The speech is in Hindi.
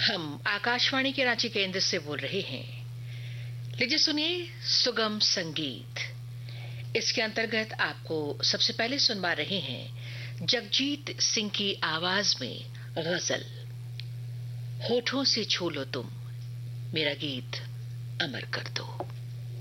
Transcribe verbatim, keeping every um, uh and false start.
हम आकाशवाणी के रांची केंद्र से बोल रहे हैं। लीजिए सुनिए सुगम संगीत। इसके अंतर्गत आपको सबसे पहले सुनवा रहे हैं जगजीत सिंह की आवाज में गजल होठों से छू लो तुम, मेरा गीत अमर कर दो।